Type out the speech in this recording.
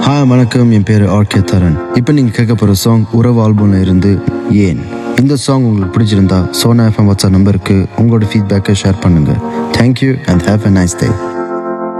Hi வணக்கம், என் பேர் RK தரன். இப்போ நீங்கள் கேட்க போகிற சாங் உறவு ஆல்பம்ல இருந்து ஏன். இந்த சாங் உங்களுக்கு பிடிச்சிருந்தா சோனா எஃப்எம் வாட்ஸ்அப் நம்பருக்கு உங்களோட ஃபீட்பேக்கை ஷேர் பண்ணுங்கள். Thank you and have a nice day.